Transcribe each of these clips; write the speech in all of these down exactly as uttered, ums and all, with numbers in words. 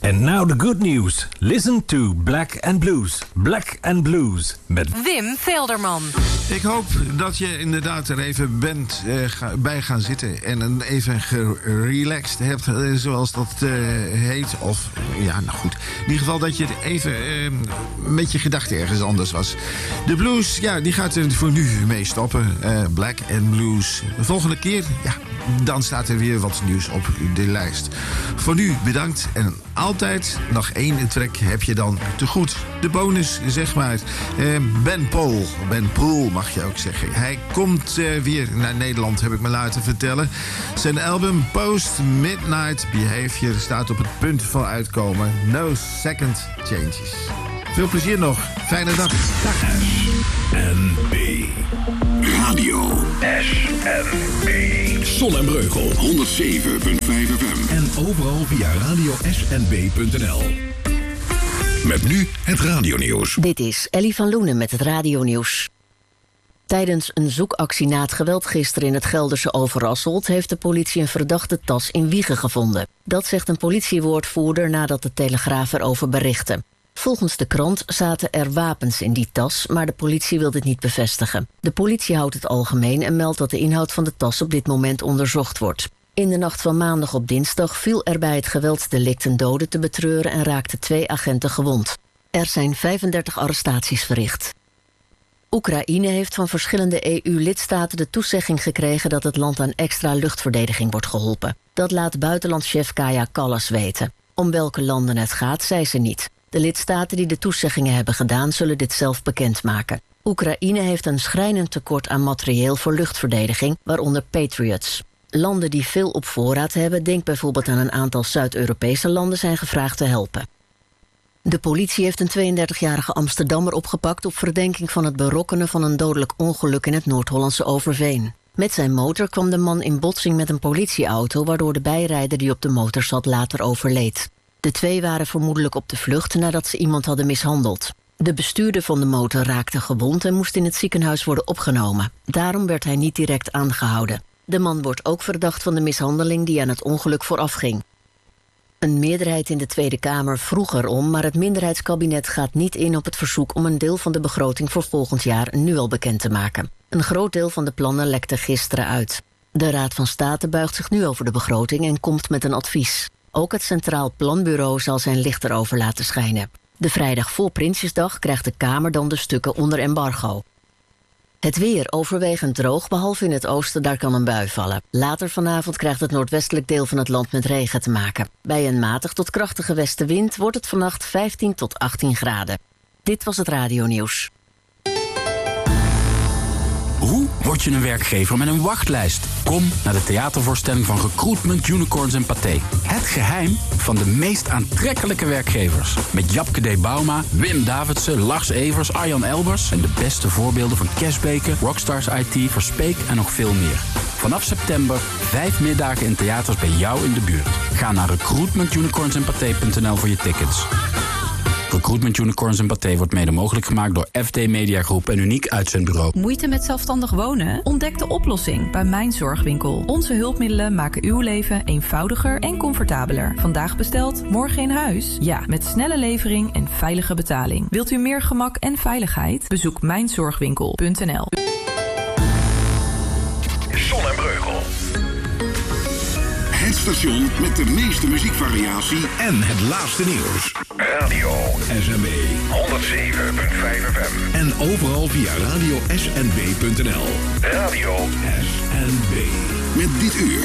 And now the good news. Listen to Black and Blues. Black and Blues met Wim Velderman. Ik hoop dat je inderdaad er even bent uh, ga, bij gaan zitten en een even gerelaxed hebt, uh, zoals dat uh, heet. Of, ja, nou goed. In ieder geval dat je even uh, met je gedachten ergens anders was. De blues, ja, die gaat er voor nu mee stoppen. Uh, Black and Blues. De volgende keer, ja, dan staat er weer wat nieuws op de lijst. Voor nu bedankt en altijd nog één track heb je dan te goed. De bonus, zeg maar. Uh, Ben Paul. Ben Paul mag je ook zeggen. Hij komt uh, weer naar Nederland, heb ik me laten vertellen. Zijn album Post Midnight Behavior staat op het punt van uitkomen. No Second Changes. Veel plezier nog. Fijne dag. Dag. S N B Radio S N B Zon en Breugel honderdzeven komma vijf F M en overal via radio s n b punt n l. Met nu het radionieuws. Dit is Ellie van Loenen met het radionieuws. Tijdens een zoekactie na het geweld gisteren in het Gelderse Overasselt heeft de politie een verdachte tas in Wijchen gevonden. Dat zegt een politiewoordvoerder nadat de Telegraaf erover berichtte. Volgens de krant zaten er wapens in die tas, maar de politie wil dit niet bevestigen. De politie houdt het algemeen en meldt dat de inhoud van de tas op dit moment onderzocht wordt. In de nacht van maandag op dinsdag viel er bij het geweldsdelict een dode te betreuren en raakten twee agenten gewond. Er zijn vijfendertig arrestaties verricht. Oekraïne heeft van verschillende E U-lidstaten de toezegging gekregen dat het land aan extra luchtverdediging wordt geholpen. Dat laat buitenlandschef Kaja Kallas weten. Om welke landen het gaat, zei ze niet. De lidstaten die de toezeggingen hebben gedaan zullen dit zelf bekendmaken. Oekraïne heeft een schrijnend tekort aan materieel voor luchtverdediging, waaronder Patriots. Landen die veel op voorraad hebben, denk bijvoorbeeld aan een aantal Zuid-Europese landen, zijn gevraagd te helpen. De politie heeft een tweeëndertigjarige Amsterdammer opgepakt op verdenking van het berokkenen van een dodelijk ongeluk in het Noord-Hollandse Overveen. Met zijn motor kwam de man in botsing met een politieauto, waardoor de bijrijder die op de motor zat later overleed. De twee waren vermoedelijk op de vlucht nadat ze iemand hadden mishandeld. De bestuurder van de motor raakte gewond en moest in het ziekenhuis worden opgenomen. Daarom werd hij niet direct aangehouden. De man wordt ook verdacht van de mishandeling die aan het ongeluk voorafging. Een meerderheid in de Tweede Kamer vroeg erom, maar het minderheidskabinet gaat niet in op het verzoek om een deel van de begroting voor volgend jaar nu al bekend te maken. Een groot deel van de plannen lekte gisteren uit. De Raad van State buigt zich nu over de begroting en komt met een advies. Ook het Centraal Planbureau zal zijn licht erover laten schijnen. De vrijdag voor Prinsjesdag krijgt de Kamer dan de stukken onder embargo. Het weer overwegend droog, behalve in het oosten, daar kan een bui vallen. Later vanavond krijgt het noordwestelijk deel van het land met regen te maken. Bij een matig tot krachtige westenwind wordt het vannacht vijftien tot achttien graden. Dit was het radionieuws. Hoe word je een werkgever met een wachtlijst? Kom naar de theatervoorstelling van Recruitment Unicorns en Pathé. Het geheim van de meest aantrekkelijke werkgevers. Met Japke D. Bauma, Wim Davidsen, Lars Evers, Arjan Elbers... en de beste voorbeelden van Cashbeke, Rockstars I T, Verspeek en nog veel meer. Vanaf september vijf middagen in theaters bij jou in de buurt. Ga naar recruitment unicorns en pathé punt n l voor je tickets. Recruitment Unicorns en Pathé wordt mede mogelijk gemaakt door F D Media Groep en Uniek Uitzendbureau. Moeite met zelfstandig wonen? Ontdek de oplossing bij Mijn Zorgwinkel. Onze hulpmiddelen maken uw leven eenvoudiger en comfortabeler. Vandaag besteld, morgen in huis? Ja, met snelle levering en veilige betaling. Wilt u meer gemak en veiligheid? Bezoek mijn zorgwinkel punt n l. Zon en Breugel. Het station met de meeste muziekvariatie en het laatste nieuws. Radio S N B honderdzeven komma vijf F M. En overal via radio s n b punt n l. Radio S N B. Met dit uur.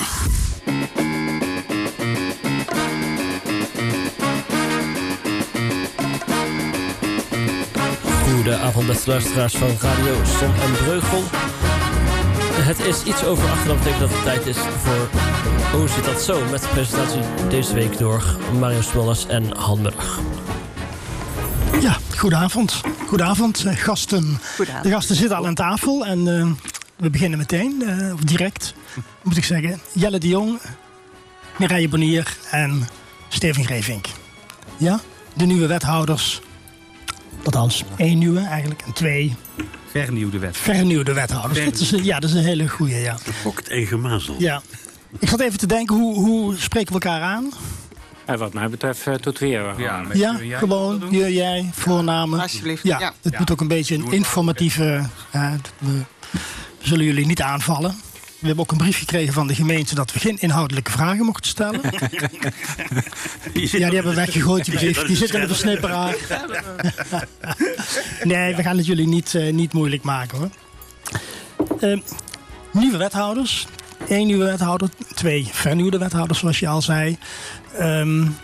Goedenavond beste luisteraars van Radio Zon en Breugel. Het is iets over acht en dat betekent dat het tijd is voor Hoe zit dat zo? Met de presentatie deze week door Mario Smollers en Han Mullig. Ja, goedenavond. Goedenavond, uh, gasten. Goedenavond. De gasten zitten al aan tafel en uh, we beginnen meteen, uh, of direct, moet ik zeggen. Jelle de Jong, Mireille Bonier en Steven Greevink. Ja, de nieuwe wethouders. Althans, één nieuwe eigenlijk en twee... Vernieuwde wethouders. Vernieuwde wethouders. Vernieuwde. Dat is, ja, dat is een hele goeie, ja. Gefokt en gemazeld. Ja. Ik zat even te denken, hoe, hoe spreken we elkaar aan? En wat mij betreft uh, tot weer. Ja, ja jij gewoon, je, jij, voornamen. Alsjeblieft. Ja, ja. het ja. moet ook een beetje een informatieve... Uh, we zullen jullie niet aanvallen. We hebben ook een brief gekregen van de gemeente dat we geen inhoudelijke vragen mochten stellen. Ja, die hebben we weggegooid, die brief. Die zitten in de versnipperaar. Nee, we gaan het jullie niet, uh, niet moeilijk maken, hoor. Uh, nieuwe wethouders. Eén nieuwe wethouder, twee vernieuwde wethouders, zoals je al zei. Um,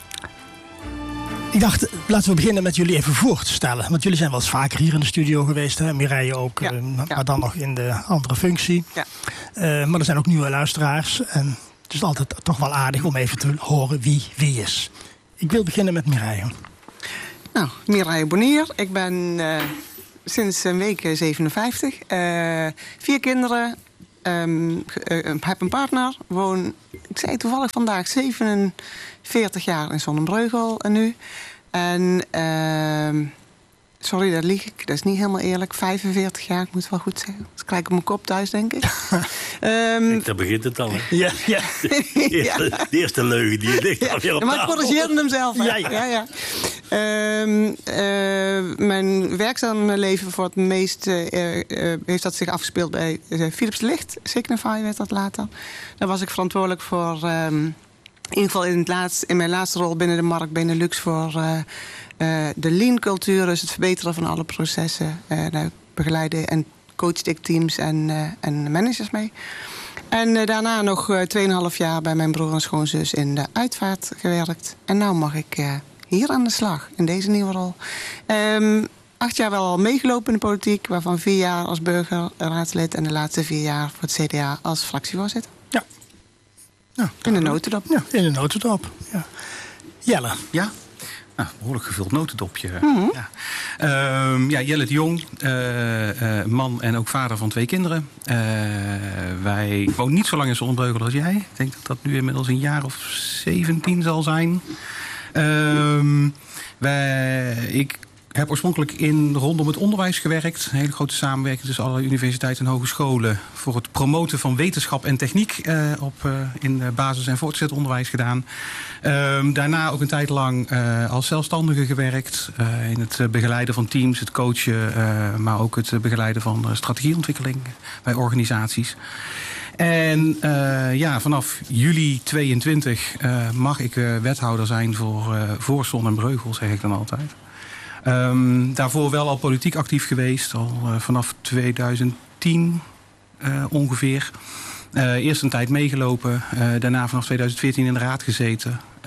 ik dacht, laten we beginnen met jullie even voor te stellen. Want jullie zijn wel eens vaker hier in de studio geweest. Hè? Mireille ook, ja, uh, ja. maar dan nog in de andere functie. Ja. Uh, maar er zijn ook nieuwe luisteraars. En het is altijd toch wel aardig om even te horen wie wie is. Ik wil beginnen met Mireille. Nou, Mireille Bonier. Ik ben uh, sinds een week zevenenvijftig. Uh, vier kinderen. Um, uh, heb een partner. Woon, ik zei toevallig vandaag, zevenenveertig jaar in Zonnebreugel nu. En, uh, sorry, dat lieg ik. Dat is niet helemaal eerlijk. vijfenveertig jaar, ik moet het wel goed zeggen. Dat krijg ik op mijn kop thuis, denk ik. um, Daar begint het al, hè? Ja, ja. De eerste, de eerste leugen die je ligt ja, alweer op ja, maar ik corrigeerde hem zelf. Hè? Ja, ja. ja, ja. Um, uh, mijn werkzame leven voor het meest uh, uh, heeft dat zich afgespeeld bij uh, Philips Licht. Signify werd dat later. Daar was ik verantwoordelijk voor, um, in ieder geval in, het laatst, in mijn laatste rol binnen de markt Benelux, voor uh, uh, de lean cultuur, dus het verbeteren van alle processen. Uh, daar begeleiden en coachte ik teams en, uh, en managers mee. En uh, daarna nog uh, tweeënhalf jaar bij mijn broer en schoonzus in de uitvaart gewerkt. En nu mag ik uh, hier aan de slag, in deze nieuwe rol. Um, acht jaar wel al meegelopen in de politiek, waarvan vier jaar als burgerraadslid en de laatste vier jaar voor het C D A als fractievoorzitter. Ja. ja. In de notendop. Ja, in de notendop. Ja. Jelle. Ja? Nou, behoorlijk gevuld notendopje. Mm-hmm. Ja. Uh, ja, Jelle de Jong, uh, uh, man en ook vader van twee kinderen. Uh, wij wonen niet zo lang in Zonnebreugel als jij. Ik denk dat dat nu inmiddels een jaar of zeventien zal zijn. Uh, wij, ik heb oorspronkelijk in rondom het onderwijs gewerkt. Een hele grote samenwerking tussen alle universiteiten en hogescholen voor het promoten van wetenschap en techniek uh, op, uh, in basis- en voortgezet onderwijs gedaan. Uh, daarna ook een tijd lang uh, als zelfstandige gewerkt. Uh, in het begeleiden van teams, het coachen, uh, maar ook het begeleiden van uh, strategieontwikkeling bij organisaties. En uh, ja, vanaf juli tweeëntwintig uh, mag ik uh, wethouder zijn voor, uh, voor Zon en Breugel, zeg ik dan altijd. Um, daarvoor wel al politiek actief geweest, al uh, vanaf tweeduizend tien uh, ongeveer. Uh, eerst een tijd meegelopen, uh, daarna vanaf tweeduizend veertien in de raad gezeten. Uh,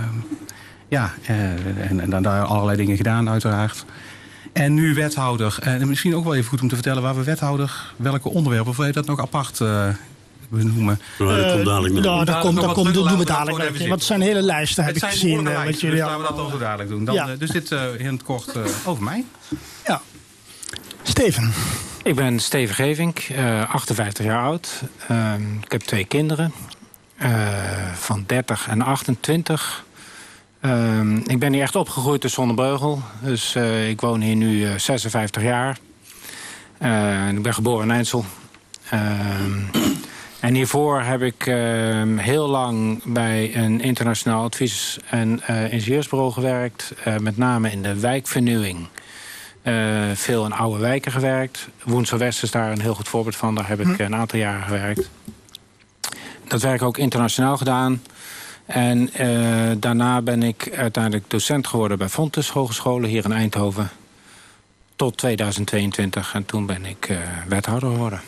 ja, uh, en, en daar allerlei dingen gedaan uiteraard. En nu wethouder. En uh, misschien ook wel even goed om te vertellen waar we wethouder, welke onderwerpen, of wil je dat nog apart uh, benoemen? Nou, dat komt dadelijk nog. Nou, dat komt, dat komt, doen we dadelijk nog. Want het zijn hele lijsten, heb het ik zijn gezien. Lijsten, Wat dus jullie laten we dat dan zo dadelijk doen. Dan, ja. uh, dus dit uh, in het kort uh, over mij. Ja. Steven. Ik ben Steven Gevink, uh, achtenvijftig jaar oud. Uh, ik heb twee kinderen uh, van dertig en achtentwintig. Uh, ik ben hier echt opgegroeid in Zonnebreugel. Dus uh, ik woon hier nu uh, zesenvijftig jaar. Uh, ik ben geboren in Einsel. Uh, en hiervoor heb ik uh, heel lang bij een internationaal advies- en uh, ingenieursbureau gewerkt. Uh, met name in de wijkvernieuwing. Uh, veel in oude wijken gewerkt. Woensel-West is daar een heel goed voorbeeld van. Daar heb ik hm. een aantal jaren gewerkt. Dat werk ook internationaal gedaan. En uh, daarna ben ik uiteindelijk docent geworden bij Fontys Hogescholen hier in Eindhoven. Tot tweeduizend tweeëntwintig. En toen ben ik uh, wethouder geworden.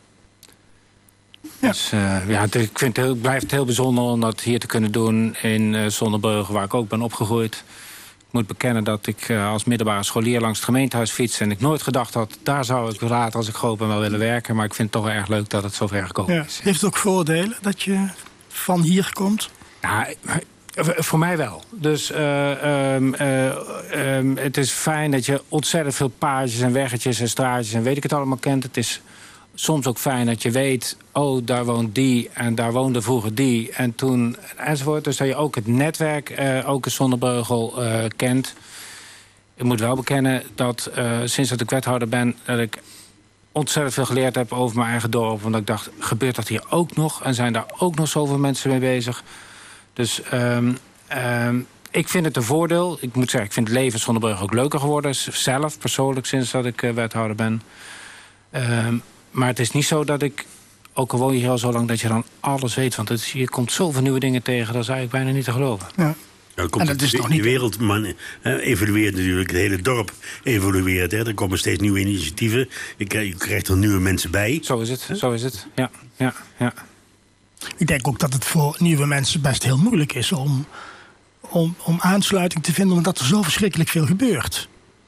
Ja. Dus uh, ja, ik vind het, heel, blijft het heel bijzonder om dat hier te kunnen doen in uh, Zonnebreugel, waar ik ook ben opgegroeid. Ik moet bekennen dat ik uh, als middelbare scholier langs het gemeentehuis fiets en ik nooit gedacht had, daar zou ik later als ik groot ben wel willen werken. Maar ik vind het toch erg leuk dat het zover gekomen ja. is. Heeft het ook voordelen dat je van hier komt? Ja, voor mij wel. Dus uh, um, uh, um, het is fijn dat je ontzettend veel paadjes en weggetjes en straatjes en weet ik het allemaal kent. Het is soms ook fijn dat je weet, oh, daar woont die en daar woonde vroeger die en toen enzovoort. Dus dat je ook het netwerk, uh, ook in Zonnebreugel, uh, kent. Ik moet wel bekennen dat uh, sinds dat ik wethouder ben, dat ik ontzettend veel geleerd heb over mijn eigen dorp. Want ik dacht, gebeurt dat hier ook nog? En zijn daar ook nog zoveel mensen mee bezig? Dus um, Uh, ik vind het een voordeel. Ik moet zeggen, ik vind het leven in Zonnebreugel ook leuker geworden. Zelf, persoonlijk, sinds dat ik uh, wethouder ben. Uh, maar het is niet zo dat ik, ook al woon je hier al zo lang, dat je dan alles weet. Want het is, je komt zoveel nieuwe dingen tegen, dat is eigenlijk bijna niet te geloven. Ja. Nou, komt en dat is de, toch niet... De wereld man, hè, evolueert natuurlijk, het hele dorp evolueert. Hè. Er komen steeds nieuwe initiatieven. Je krijgt, je krijgt er nieuwe mensen bij. Zo is het, zo is het. Ja, ja, ja. Ik denk ook dat het voor nieuwe mensen best heel moeilijk is om, om, om aansluiting te vinden, omdat er zo verschrikkelijk veel gebeurt.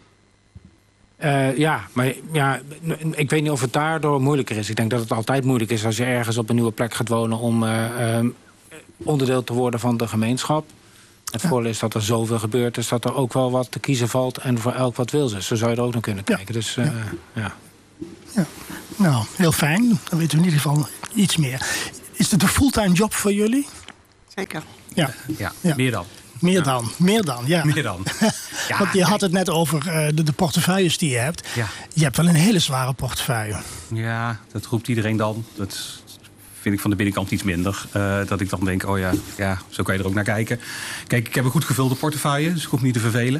Uh, ja, maar ja, ik weet niet of het daardoor moeilijker is. Ik denk dat het altijd moeilijk is als je ergens op een nieuwe plek gaat wonen om uh, uh, onderdeel te worden van de gemeenschap. Het ja. voordeel is dat er zoveel gebeurt, is dat er ook wel wat te kiezen valt en voor elk wat wil ze. Zo zou je er ook naar kunnen kijken. Ja. Dus, uh, ja. Ja. Ja. Nou, heel fijn. Dan weten we in ieder geval iets meer. Is het een fulltime job voor jullie? Zeker. Ja, ja, ja. meer dan. Meer dan, meer dan, ja. Meer dan. Ja, want je had het net over uh, de, de portefeuilles die je hebt. Ja. Je hebt wel een hele zware portefeuille. Ja, dat roept iedereen dan. Dat vind ik van de binnenkant iets minder. Uh, dat ik dan denk, oh ja, ja, zo kan je er ook naar kijken. Kijk, ik heb een goed gevulde portefeuille, dus ik hoef niet te vervelen.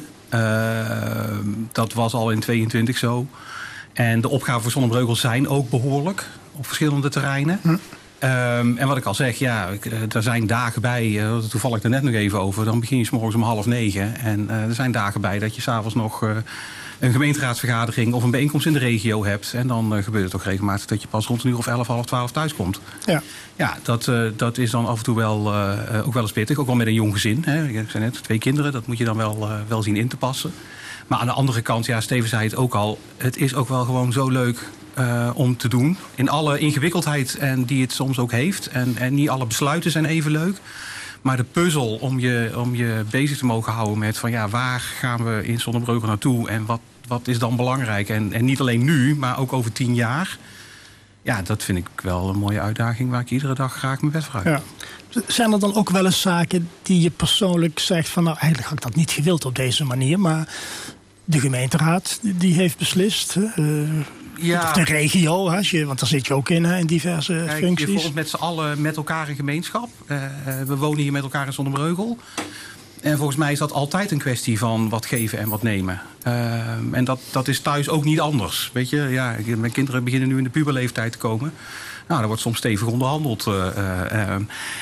Uh, dat was al in tweeëntwintig zo. En de opgaven voor Zonnebreugel zijn ook behoorlijk op verschillende terreinen. Hm. Um, en wat ik al zeg, ja, er zijn dagen bij, uh, toevallig er net nog even over, dan begin je 's morgens om half negen. En uh, er zijn dagen bij dat je s'avonds nog uh, een gemeenteraadsvergadering of een bijeenkomst in de regio hebt. En dan uh, gebeurt het toch regelmatig dat je pas rond een uur of elf, half twaalf thuis komt. Ja, ja dat, uh, dat is dan af en toe wel, uh, ook wel eens pittig. Ook wel met een jong gezin. Hè. Ik zei net, twee kinderen, dat moet je dan wel, uh, wel zien in te passen. Maar aan de andere kant, ja, Steven zei het ook al, het is ook wel gewoon zo leuk Uh, om te doen. In alle ingewikkeldheid en die het soms ook heeft. En, en niet alle besluiten zijn even leuk. Maar de puzzel om je, om je bezig te mogen houden met van ja, waar gaan we in Zonnebreugel naartoe en wat, wat is dan belangrijk? En, en niet alleen nu, maar ook over tien jaar. Ja, dat vind ik wel een mooie uitdaging waar ik iedere dag graag mijn best voor uit. Ja. Zijn er dan ook wel eens zaken die je persoonlijk zegt van nou, eigenlijk had ik dat niet gewild op deze manier, maar de gemeenteraad die heeft beslist. Uh, Ja. Of de regio, als je, want daar zit je ook in, hè, in diverse Kijk, functies. Je vormt met z'n allen met elkaar een gemeenschap. Uh, we wonen hier met elkaar in Zonnebreugel. En volgens mij is dat altijd een kwestie van wat geven en wat nemen. Uh, en dat, dat is thuis ook niet anders. Weet je, ja, mijn kinderen beginnen nu in de puberleeftijd te komen. Nou, daar wordt soms stevig onderhandeld. Uh, uh,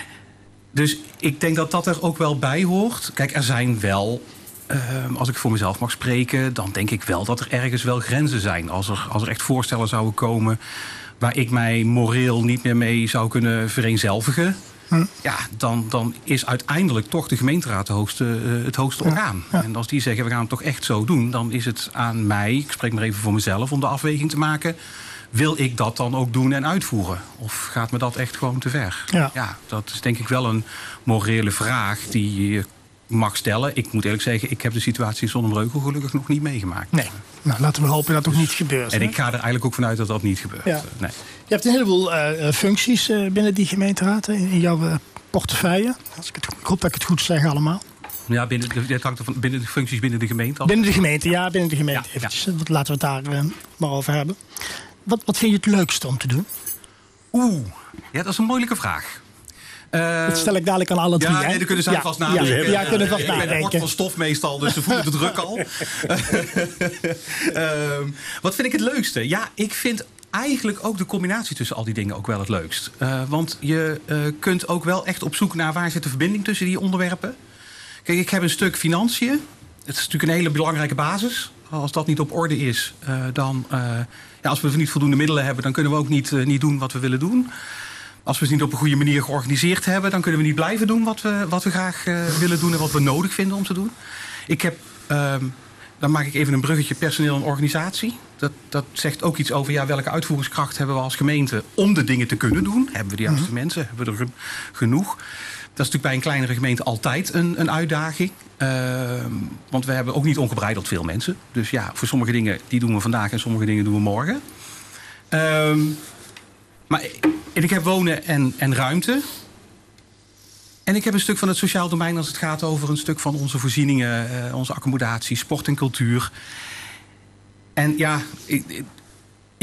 dus ik denk dat dat er ook wel bij hoort. Kijk, er zijn wel... Uh, als ik voor mezelf mag spreken, dan denk ik wel dat er ergens wel grenzen zijn. Als er, als er echt voorstellen zouden komen waar ik mij moreel niet meer mee zou kunnen vereenzelvigen. Hm. Ja, dan, dan is uiteindelijk toch de gemeenteraad de hoogste, uh, het hoogste orgaan. Ja, ja. En als die zeggen, we gaan het toch echt zo doen, dan is het aan mij, ik spreek maar even voor mezelf, om de afweging te maken. Wil ik dat dan ook doen en uitvoeren? Of gaat me dat echt gewoon te ver? Ja, ja dat is denk ik wel een morele vraag die je mag stellen. Ik moet eerlijk zeggen, ik heb de situatie in Zonnebreugel gelukkig nog niet meegemaakt. Nee, nou, laten we hopen dat het ook niet gebeurt. En hè? ik ga er eigenlijk ook vanuit dat dat niet gebeurt. Ja. Nee. Je hebt een heleboel uh, functies uh, binnen die gemeenteraad, in, in jouw uh, portefeuille. Als ik, het, ik hoop dat ik het goed zeg allemaal. Ja, binnen de, het hangt van, binnen de functies binnen de gemeente. Binnen de gemeente, ja, binnen de gemeente. Ja, eventjes, ja. Laten we het daar uh, maar over hebben. Wat, wat vind je het leukste om te doen? Oeh, ja, dat is een moeilijke vraag. Uh, dat stel ik dadelijk aan alle drie. Ja, nee, dan kunnen zij ja, vast nadenken. Ja, ja, kunnen vast ik nadenken. ben een bord van stof meestal, dus ze voelen de druk al. uh, wat vind ik het leukste? Ja, ik vind eigenlijk ook de combinatie tussen al die dingen ook wel het leukst. Uh, want je uh, kunt ook wel echt op zoek naar waar zit de verbinding tussen die onderwerpen. Kijk, ik heb een stuk financiën. Het is natuurlijk een hele belangrijke basis. Als dat niet op orde is, uh, dan... Uh, ja, als we niet voldoende middelen hebben, dan kunnen we ook niet, uh, niet doen wat we willen doen. Als we het niet op een goede manier georganiseerd hebben, dan kunnen we niet blijven doen wat we, wat we graag uh, willen doen en wat we nodig vinden om te doen. Ik heb, uh, dan maak ik even een bruggetje, personeel en organisatie. Dat, dat zegt ook iets over ja, welke uitvoeringskracht hebben we als gemeente om de dingen te kunnen doen. Hebben we de juiste mm-hmm. mensen? Hebben we er genoeg? Dat is natuurlijk bij een kleinere gemeente altijd een, een uitdaging. Uh, want we hebben ook niet ongebreideld veel mensen. Dus ja, voor sommige dingen die doen we vandaag en sommige dingen doen we morgen. Uh, maar en ik heb wonen en, en ruimte. En ik heb een stuk van het sociaal domein als het gaat over een stuk van onze voorzieningen, uh, onze accommodatie, sport en cultuur. En ja, ik,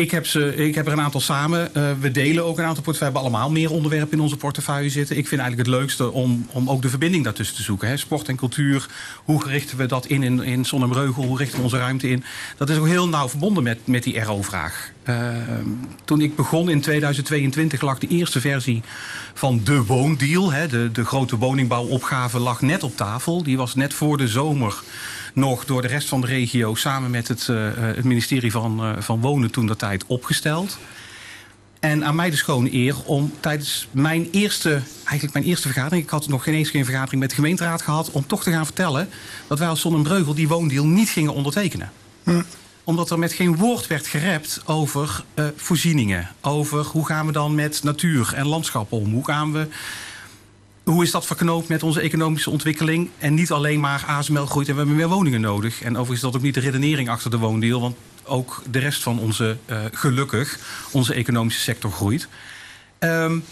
Ik heb, ze, ik heb er een aantal samen. Uh, we delen ook een aantal portefeuilles. We hebben allemaal meer onderwerpen in onze portefeuille zitten. Ik vind eigenlijk het leukste om, om ook de verbinding daartussen te zoeken. Hè. Sport en cultuur. Hoe richten we dat in in, in Zon en Breugel? Hoe richten we onze ruimte in? Dat is ook heel nauw verbonden met, met die R O-vraag. Uh, toen ik begon in tweeduizend tweeëntwintig lag de eerste versie van de woondeal. Hè, de, de grote woningbouwopgave lag net op tafel. Die was net voor de zomer nog door de rest van de regio samen met het, uh, het ministerie van, uh, van Wonen toen dat tijd opgesteld. En aan mij de schone eer om tijdens mijn eerste, eigenlijk mijn eerste vergadering, ik had nog geen eens geen vergadering met de gemeenteraad gehad, om toch te gaan vertellen dat wij als Zon en Breugel die woondeal niet gingen ondertekenen. Hm. Omdat er met geen woord werd gerept over uh, voorzieningen, over hoe gaan we dan met natuur en landschap om, hoe gaan we... Hoe is dat verknoopt met onze economische ontwikkeling? En niet alleen maar A S M L groeit en we hebben meer woningen nodig. En overigens is dat ook niet de redenering achter de woondeal. Want ook de rest van onze, uh, gelukkig, onze economische sector groeit. Um,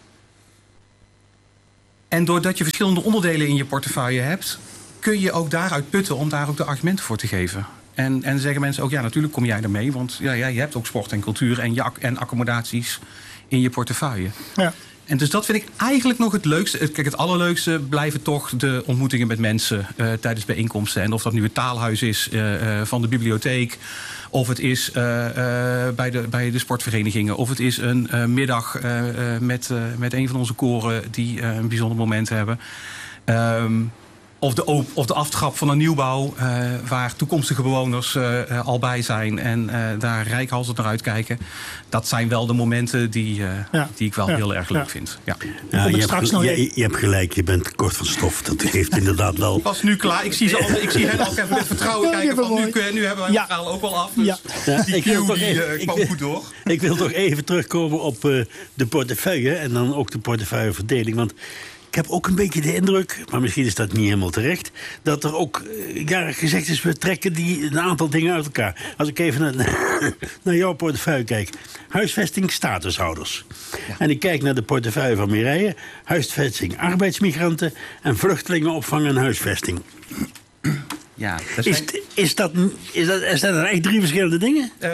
en doordat je verschillende onderdelen in je portefeuille hebt, kun je ook daaruit putten om daar ook de argumenten voor te geven. En, en zeggen mensen ook, ja, natuurlijk kom jij ermee. Want ja, ja, je hebt ook sport en cultuur en, je, en accommodaties in je portefeuille. Ja. En dus dat vind ik eigenlijk nog het leukste. Kijk, het allerleukste blijven toch de ontmoetingen met mensen uh, tijdens bijeenkomsten. En of dat nu het taalhuis is uh, uh, van de bibliotheek, of het is uh, uh, bij, de, bij de sportverenigingen, of het is een uh, middag uh, uh, met, uh, met een van onze koren die uh, een bijzonder moment hebben. Um, Of de, of de aftrap van een nieuwbouw uh, waar toekomstige bewoners uh, uh, al bij zijn en uh, daar reikhalzend naar uitkijken. Dat zijn wel de momenten die, uh, ja. die ik wel ja. heel erg leuk ja. vind. Ja. Ja, je, hebt, je, je hebt gelijk, je bent kort van stof. Dat geeft inderdaad wel... Pas nu klaar. Ik zie, ze al, ik zie hen ook even met vertrouwen kijken van nu, nu hebben wij ja. het verhaal ook al af. Dus ja. Ja, die cue die, uh, kwam wil, goed door. Ik wil toch even terugkomen op uh, de portefeuille en dan ook de portefeuilleverdeling. Want ik heb ook een beetje de indruk, maar misschien is dat niet helemaal terecht, dat er ook ja, gezegd is, we trekken die een aantal dingen uit elkaar. Als ik even naar, naar jouw portefeuille kijk. Huisvesting statushouders. Ja. En ik kijk naar de portefeuille van Mireille. Huisvesting arbeidsmigranten en vluchtelingenopvang en huisvesting. Ja, dat zijn... is, is, dat, is, dat, is dat dan echt drie verschillende dingen? Uh,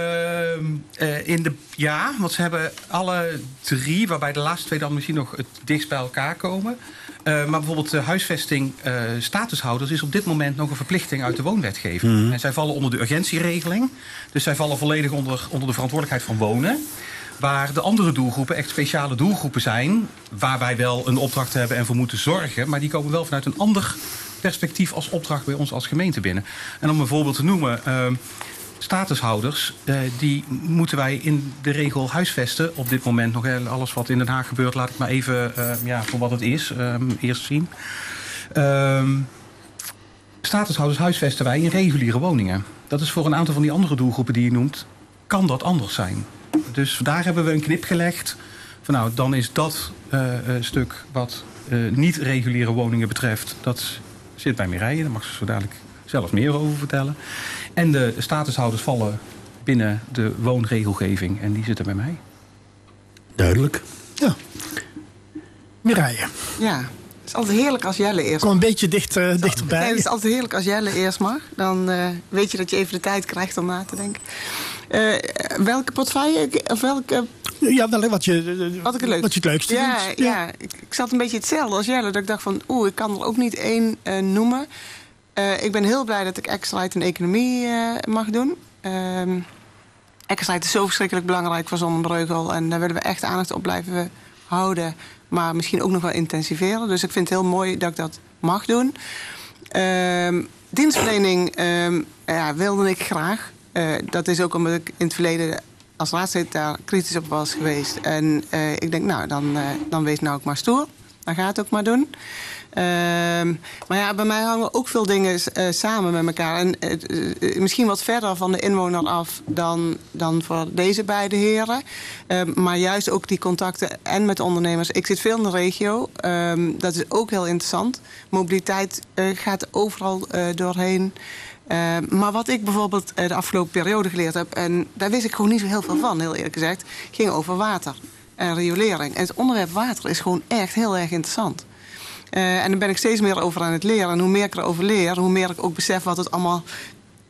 uh, in de, ja, want ze hebben alle drie, waarbij de laatste twee dan misschien nog het dichtst bij elkaar komen. Uh, maar bijvoorbeeld de huisvesting uh, statushouders is op dit moment nog een verplichting uit de woonwetgeving. Mm-hmm. En zij vallen onder de urgentieregeling. Dus zij vallen volledig onder, onder de verantwoordelijkheid van wonen. Waar de andere doelgroepen echt speciale doelgroepen zijn, waar wij wel een opdracht hebben en voor moeten zorgen. Maar die komen wel vanuit een ander perspectief als opdracht bij ons als gemeente binnen. En om een voorbeeld te noemen, uh, statushouders, uh, die moeten wij in de regel huisvesten. Op dit moment nog heel, alles wat in Den Haag gebeurt, laat ik maar even uh, ja, voor wat het is uh, eerst zien. Uh, statushouders huisvesten wij in reguliere woningen. Dat is voor een aantal van die andere doelgroepen die je noemt, kan dat anders zijn. Dus daar hebben we een knip gelegd. Van nou, dan is dat uh, uh, stuk wat uh, niet reguliere woningen betreft, dat zit bij Mireille. Daar mag ze zo dadelijk zelf meer over vertellen. En de statushouders vallen binnen de woonregelgeving. En die zitten bij mij. Duidelijk. Ja. Mireille. Ja, het is altijd heerlijk als Jelle eerst... Kom een beetje dicht, uh, dichterbij. Nee, het is altijd heerlijk als Jelle eerst mag. Dan uh, weet je dat je even de tijd krijgt om na te denken. Uh, welke portefeuille? Of welke... Ja, wel wat je, uh, wat, ik het leuk. wat je het leukste ja, vindt. Ja, ja. Ik, ik zat een beetje hetzelfde als Jelle. Dat ik dacht van, oeh, ik kan er ook niet één uh, noemen. Uh, ik ben heel blij dat ik Excelite in economie uh, mag doen. Uh, Excelite is zo verschrikkelijk belangrijk voor Zon en Breugel. En daar willen we echt aandacht op blijven houden. Maar misschien ook nog wel intensiveren. Dus ik vind het heel mooi dat ik dat mag doen. Uh, dienstverlening uh, ja, wilde ik graag. Uh, dat is ook omdat ik in het verleden als raadslid daar kritisch op was geweest. En uh, ik denk, nou, dan, uh, dan wees nou ook maar stoer. Dan ga het ook maar doen. Uh, maar ja, bij mij hangen ook veel dingen uh, samen met elkaar. En uh, uh, misschien wat verder van de inwoner af dan, dan voor deze beide heren. Uh, maar juist ook die contacten en met ondernemers. Ik zit veel in de regio. Uh, dat is ook heel interessant. Mobiliteit uh, gaat overal uh, doorheen. Uh, maar wat ik bijvoorbeeld uh, de afgelopen periode geleerd heb, en daar wist ik gewoon niet zo heel veel van, heel eerlijk gezegd, ging over water en riolering. En het onderwerp water is gewoon echt heel erg interessant. Uh, en daar ben ik steeds meer over aan het leren. En hoe meer ik erover leer, hoe meer ik ook besef wat het allemaal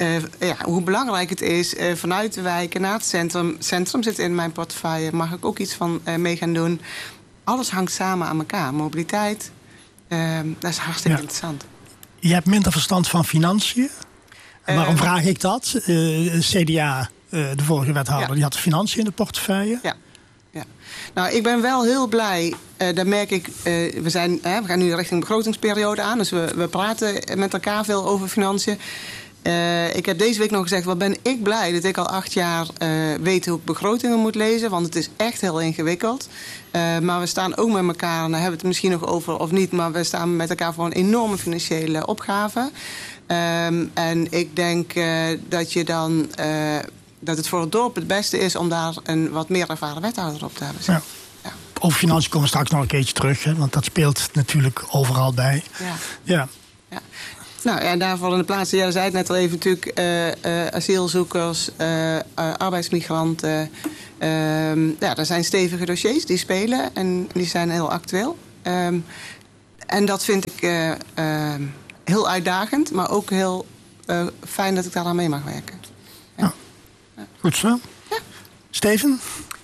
Uh, ja, hoe belangrijk het is uh, vanuit de wijken naar het centrum. Centrum zit in mijn portefeuille, mag ik ook iets van uh, mee gaan doen. Alles hangt samen aan elkaar. Mobiliteit, uh, dat is hartstikke ja. interessant. Je hebt minder verstand van financiën. Uh, Waarom vraag ik dat? Uh, C D A, uh, de vorige wethouder, ja. die had de financiën in de portefeuille. Ja. Ja. Nou, ik ben wel heel blij. Uh, daar merk ik, uh, we, zijn, uh, we gaan nu richting begrotingsperiode aan. Dus we, we praten met elkaar veel over financiën. Uh, ik heb deze week nog gezegd, wat ben ik blij dat ik al acht jaar uh, weet hoe ik begrotingen moet lezen. Want het is echt heel ingewikkeld. Uh, maar we staan ook met elkaar, en daar hebben we het misschien nog over of niet, maar we staan met elkaar voor een enorme financiële opgave. Um, en ik denk uh, dat je dan uh, dat het voor het dorp het beste is om daar een wat meer ervaren wethouder op te hebben. Ja. Ja. Over financiën komen we straks nog een keertje terug, hè, want dat speelt natuurlijk overal bij. Ja. Ja. Ja. Nou, en daarvoor in de plaats, jij zei het net al even natuurlijk, uh, uh, asielzoekers, uh, uh, arbeidsmigranten. Uh, ja, er zijn stevige dossiers die spelen en die zijn heel actueel. Um, en dat vind ik uh, uh, heel uitdagend, maar ook heel uh, fijn dat ik daar aan mee mag werken. Ja. Ja. Goed zo. Ja. Steven?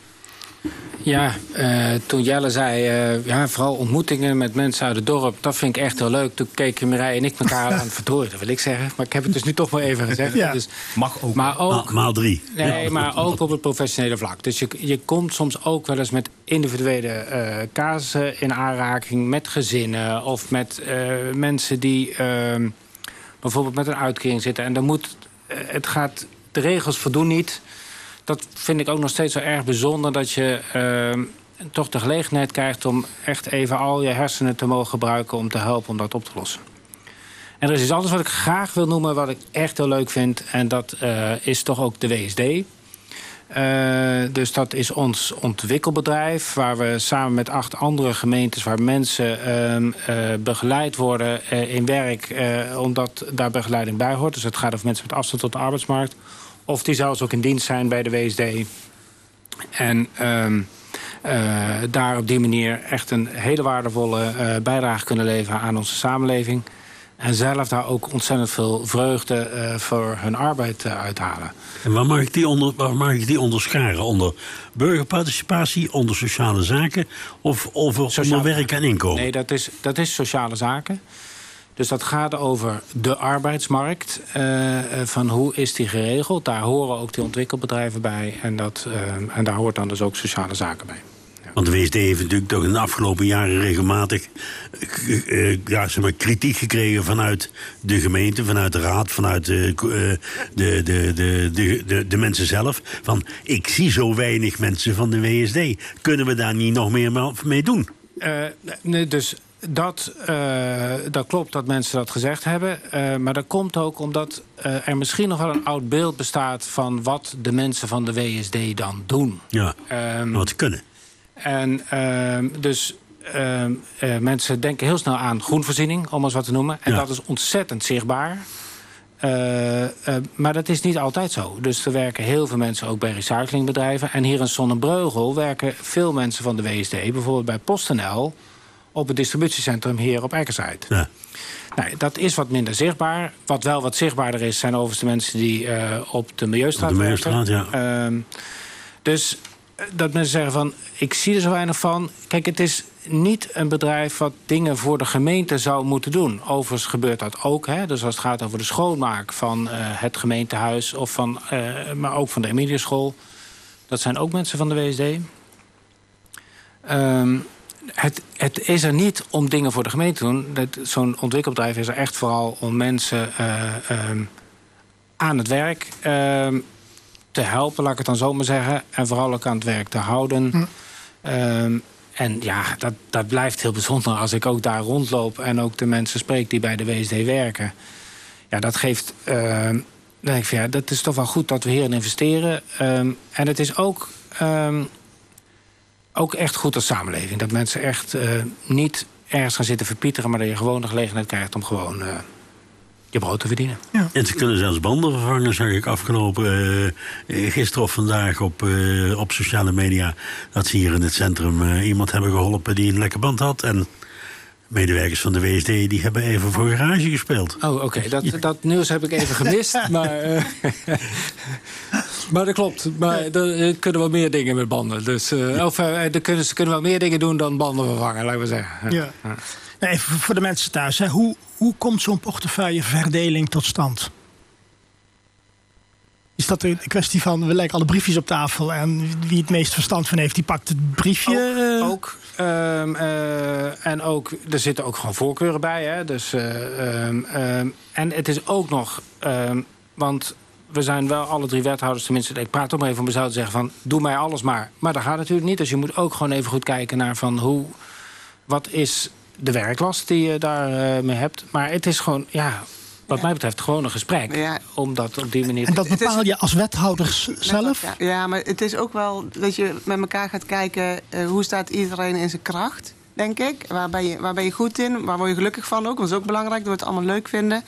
Ja, uh, toen Jelle zei, uh, ja, vooral ontmoetingen met mensen uit het dorp, dat vind ik echt heel leuk. Toen keken Mireille en ik elkaar aan het vertrouwen, dat wil ik zeggen. Maar ik heb het dus nu toch maar even gezegd. Ja. Dus, mag ook. Maar ook maal, maal drie. Nee, ja. maar ook op het professionele vlak. Dus je, je komt soms ook wel eens met individuele uh, casussen in aanraking met gezinnen of met uh, mensen die uh, bijvoorbeeld met een uitkering zitten. En dan moet, uh, het gaat, de regels voldoen niet. Dat vind ik ook nog steeds zo erg bijzonder, dat je uh, toch de gelegenheid krijgt om echt even al je hersenen te mogen gebruiken om te helpen om dat op te lossen. En er is iets anders wat ik graag wil noemen, wat ik echt heel leuk vind. En dat uh, is toch ook de W S D. Uh, dus dat is ons ontwikkelbedrijf, waar we samen met acht andere gemeentes, waar mensen uh, uh, begeleid worden uh, in werk, uh, omdat daar begeleiding bij hoort. Dus het gaat over mensen met afstand tot de arbeidsmarkt. Of die zelfs ook in dienst zijn bij de W S D. En um, uh, daar op die manier echt een hele waardevolle uh, bijdrage kunnen leveren aan onze samenleving. En zelf daar ook ontzettend veel vreugde uh, voor hun arbeid uh, uithalen. En waar mag ik die, onder, waar mag ik die onderscharen? Onder burgerparticipatie, onder sociale zaken of over sociale onder werk en inkomen? Nee, dat is, dat is sociale zaken. Dus dat gaat over de arbeidsmarkt. Uh, van hoe is die geregeld? Daar horen ook die ontwikkelbedrijven bij. En, dat, uh, en daar hoort dan dus ook sociale zaken bij. Ja. Want de W S D heeft natuurlijk toch in de afgelopen jaren regelmatig uh, ja, zeg maar, kritiek gekregen vanuit de gemeente, vanuit de raad, vanuit de, uh, de, de, de, de, de, de mensen zelf. Van, ik zie zo weinig mensen van de W S D. Kunnen we daar niet nog meer mee doen? Uh, nee, dus... Dat, uh, dat klopt dat mensen dat gezegd hebben. Uh, maar dat komt ook omdat uh, er misschien nog wel een oud beeld bestaat van wat de mensen van de W S D dan doen. Ja, um, wat ze kunnen. En uh, dus uh, uh, mensen denken heel snel aan groenvoorziening, om eens wat te noemen. En ja. dat is ontzettend zichtbaar. Uh, uh, maar dat is niet altijd zo. Dus er werken heel veel mensen ook bij recyclingbedrijven. En hier in Zonnebreugel werken veel mensen van de W S D, bijvoorbeeld bij PostNL, op het distributiecentrum hier op Eckersheid. Ja. Nou, dat is wat minder zichtbaar. Wat wel wat zichtbaarder is, zijn overigens de mensen die uh, op de Milieustraat op de Milieustraat, werken. Ja. Uh, dus dat mensen zeggen van, ik zie er zo weinig van. Kijk, het is niet een bedrijf wat dingen voor de gemeente zou moeten doen. Overigens gebeurt dat ook. Hè? Dus als het gaat over de schoonmaak van uh, het gemeentehuis, of van, uh, maar ook van de Emiliuschool. Dat zijn ook mensen van de W S D. Um, Het, het is er niet om dingen voor de gemeente te doen. Zo'n ontwikkelbedrijf is er echt vooral om mensen uh, um, aan het werk uh, te helpen, laat ik het dan zo maar zeggen. En vooral ook aan het werk te houden. Hm. Um, en ja, dat, dat blijft heel bijzonder als ik ook daar rondloop en ook de mensen spreek die bij de W S D werken. Ja, dat geeft... Uh, dan denk ik van, ja, dat is toch wel goed dat we hierin investeren. Um, en het is ook... Um, Ook echt goed als samenleving. Dat mensen echt uh, niet ergens gaan zitten verpieteren, maar dat je gewoon de gelegenheid krijgt om gewoon uh, je brood te verdienen. Ja. En ze kunnen zelfs banden vervangen, zag ik afgelopen uh, gisteren of vandaag op, uh, op sociale media, dat ze hier in het centrum uh, iemand hebben geholpen die een lekke band had. En Medewerkers van de W S D die hebben even voor garage gespeeld. Oh, oké. Okay. Dat, ja. dat nieuws heb ik even gemist. maar, uh, maar dat klopt. Maar er kunnen wel meer dingen met banden. Dus, uh, of uh, er kunnen, ze kunnen wel meer dingen doen dan banden vervangen, laten we zeggen. Ja. Ja. Ja. Even voor de mensen thuis. Hè. Hoe, hoe komt zo'n portefeuilleverdeling tot stand? Is dat een kwestie van, we leggen alle briefjes op tafel en wie het meest verstand van heeft, die pakt het briefje? Ook, ook um, uh, en ook, er zitten ook gewoon voorkeuren bij. Hè? Dus, uh, um, um, en het is ook nog, um, want we zijn wel alle drie wethouders, tenminste, ik praat ook maar even om mezelf te zeggen van, doe mij alles maar. Maar dat gaat natuurlijk niet, dus je moet ook gewoon even goed kijken naar van hoe, wat is de werklast die je daar uh, mee hebt. Maar het is gewoon, ja... Wat mij betreft gewoon een gesprek. Ja. Om dat op die manier... En dat bepaal je als wethouders zelf? Ja, ja, maar het is ook wel dat je met elkaar gaat kijken... Uh, hoe staat iedereen in zijn kracht, denk ik. Waar ben je, waar ben je goed in? Waar word je gelukkig van ook? Dat is ook belangrijk, dat we het allemaal leuk vinden.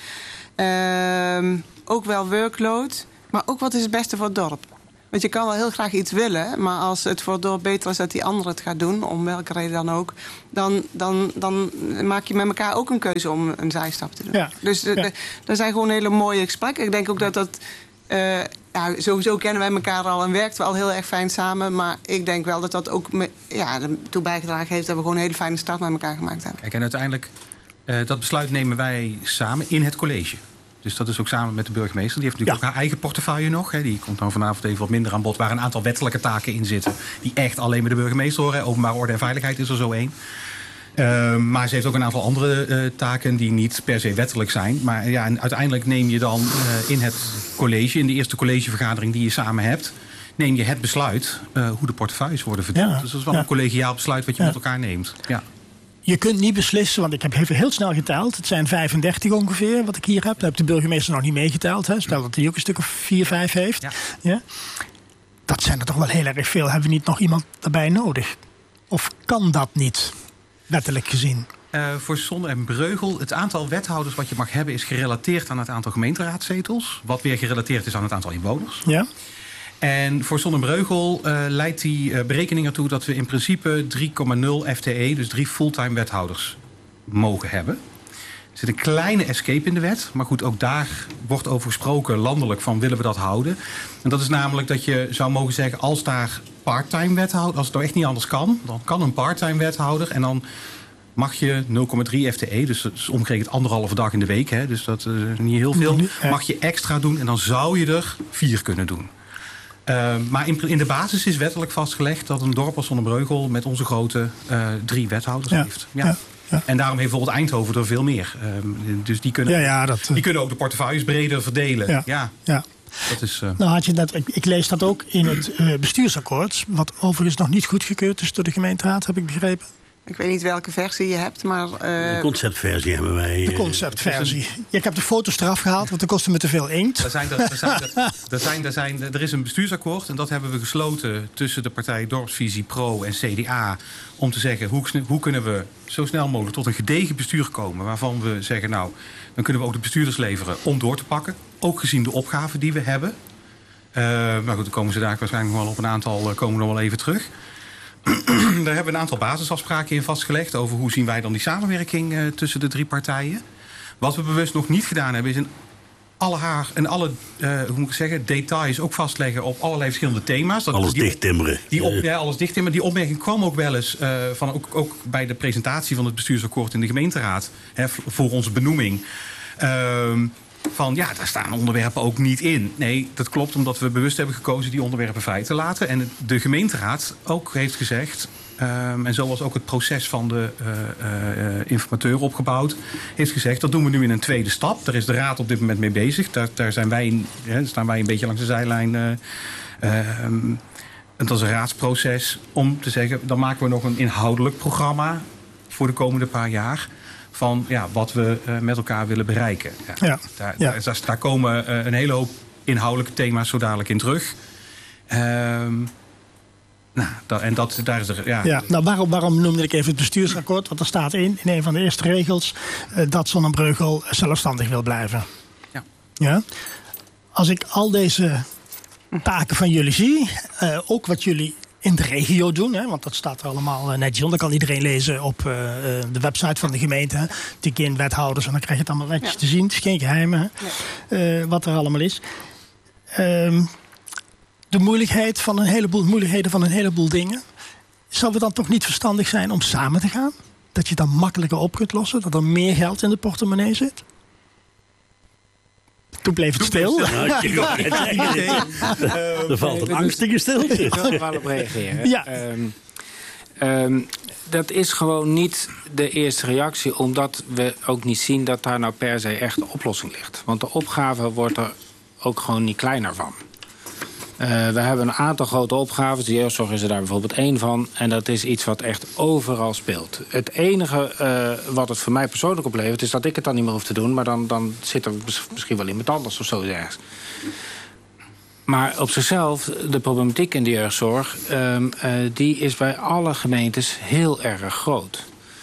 Uh, ook wel workload. Maar ook wat is het beste voor het dorp? Want je kan wel heel graag iets willen... maar als het voor het dorp beter is dat die ander het gaat doen... om welke reden dan ook... dan, dan, dan maak je met elkaar ook een keuze om een zijstap te doen. Ja. Dus ja. Er zijn gewoon hele mooie gesprekken. Ik denk ook dat dat... Uh, ja, sowieso kennen wij elkaar al en werkt wel al heel erg fijn samen... maar ik denk wel dat dat ook me, ja, ertoe bijgedragen heeft... dat we gewoon een hele fijne start met elkaar gemaakt hebben. Kijk, en uiteindelijk, uh, dat besluit nemen wij samen in het college... Dus dat is ook samen met de burgemeester. Die heeft natuurlijk ja. ook haar eigen portefeuille nog. Hè. Die komt dan vanavond even wat minder aan bod. Waar een aantal wettelijke taken in zitten. Die echt alleen met de burgemeester horen. Openbare orde en veiligheid is er zo één. Uh, maar ze heeft ook een aantal andere uh, taken die niet per se wettelijk zijn. Maar ja, en uiteindelijk neem je dan uh, in het college, in de eerste collegevergadering die je samen hebt, neem je het besluit uh, hoe de portefeuilles worden verdeeld. Ja. Dus dat is wel ja. een collegiaal besluit wat je ja. met elkaar neemt. Ja. Je kunt niet beslissen, want ik heb even heel snel geteld. Het zijn vijfendertig ongeveer wat ik hier heb. Daar heb de burgemeester nog niet meegeteld. Hè. Stel dat hij ook een stuk of vier, vijf heeft. Ja. Ja. Dat zijn er toch wel heel erg veel. Hebben we niet nog iemand daarbij nodig? Of kan dat niet, wettelijk gezien? Uh, voor Zonne en Breugel, het aantal wethouders wat je mag hebben... is gerelateerd aan het aantal gemeenteraadzetels. Wat weer gerelateerd is aan het aantal inwoners. Ja. En voor Zonne en Breugel uh, leidt die uh, berekening ertoe... dat we in principe drie komma nul F T E, dus drie fulltime wethouders, mogen hebben. Er zit een kleine escape in de wet. Maar goed, ook daar wordt over gesproken landelijk van willen we dat houden. En dat is namelijk dat je zou mogen zeggen... als daar parttime wethouder, als het nou echt niet anders kan... dan kan een parttime wethouder en dan... mag je nul komma drie F T E, dus dat is omgerekend anderhalve dag in de week... Hè, dus dat is niet heel veel, mag je extra doen... en dan zou je er vier kunnen doen. Uh, maar in, in de basis is wettelijk vastgelegd... dat een dorp als Zonnebreugel met onze grootte uh, drie wethouders ja. heeft. Ja. Ja. Ja. En daarom heeft bijvoorbeeld Eindhoven er veel meer. Uh, dus die kunnen, ja, ja, dat, uh... die kunnen ook de portefeuilles breder verdelen. Ja. Ja. Ja. Dat is, uh... nou had je net, ik, ik lees dat ook in het uh, bestuursakkoord... wat overigens nog niet goedgekeurd is door de gemeenteraad, heb ik begrepen. Ik weet niet welke versie je hebt, maar... Uh... De conceptversie hebben wij. De conceptversie. Ja, ik heb de foto's eraf gehaald, want dat kostte me te veel inkt. Er, zijn, er, er, zijn, er, zijn, er, zijn, er is een bestuursakkoord en dat hebben we gesloten... tussen de partij Dorpsvisie Pro en C D A... om te zeggen, hoe, hoe kunnen we zo snel mogelijk tot een gedegen bestuur komen... waarvan we zeggen, nou, dan kunnen we ook de bestuurders leveren om door te pakken. Ook gezien de opgaven die we hebben. Uh, maar goed, dan komen ze daar waarschijnlijk wel op een aantal... Uh, komen we nog wel even terug... Daar hebben we een aantal basisafspraken in vastgelegd... over hoe zien wij dan die samenwerking uh, tussen de drie partijen. Wat we bewust nog niet gedaan hebben... is in alle, haar, in alle uh, hoe moet ik zeggen, details ook vastleggen op allerlei verschillende thema's. Dat alles dichttimmeren. Die op, ja, alles dichttimmeren. Die opmerking kwam ook wel eens... Uh, van ook, ook bij de presentatie van het bestuursakkoord in de gemeenteraad... Hè, voor onze benoeming... Uh, van ja, daar staan onderwerpen ook niet in. Nee, dat klopt omdat we bewust hebben gekozen die onderwerpen vrij te laten. En de gemeenteraad ook heeft gezegd... Um, en zo was ook het proces van de uh, uh, informateur opgebouwd... heeft gezegd, dat doen we nu in een tweede stap. Daar is de raad op dit moment mee bezig. Daar, daar zijn wij in, hè, staan wij een beetje langs de zijlijn... Uh, uh, um, en dat is een raadsproces om te zeggen... dan maken we nog een inhoudelijk programma voor de komende paar jaar... van ja, wat we uh, met elkaar willen bereiken. Ja, ja, daar, ja. Daar, daar komen uh, een hele hoop inhoudelijke thema's zo dadelijk in terug. Um, nou, dat, en dat, daar is er... Ja, ja, nou, waarom, waarom noemde ik even het bestuursakkoord? Want er staat in, in een van de eerste regels... Uh, dat Zonnebreugel zelfstandig wil blijven. Ja. Ja? Als ik al deze taken van jullie zie... Uh, ook wat jullie in de regio doen. Hè, want dat staat er allemaal netjes onder. Dat kan iedereen lezen op uh, de website van de gemeente. Tik in wethouders en dan krijg je het allemaal netjes ja. te zien. Het is geen geheim hè, nee. uh, wat er allemaal is. Um, de moeilijkheid van een heleboel, moeilijkheden van een heleboel dingen. Zou het dan toch niet verstandig zijn om samen te gaan? Dat je dan makkelijker op kunt lossen? Dat er meer geld in de portemonnee zit? Toen bleef het stil. Er valt een angstige stilte. Ik wil er wel op reageren. Ja. Um, um, dat is gewoon niet de eerste reactie, omdat we ook niet zien dat daar nou per se echt een oplossing ligt. Want de opgave wordt er ook gewoon niet kleiner van. Uh, we hebben een aantal grote opgaves. De jeugdzorg is er daar bijvoorbeeld één van. En dat is iets wat echt overal speelt. Het enige uh, wat het voor mij persoonlijk oplevert, is dat ik het dan niet meer hoef te doen. Maar dan, dan zit er misschien wel iemand anders of zo ergens. Maar op zichzelf, de problematiek in de jeugdzorg, Um, uh, die is bij alle gemeentes heel erg groot.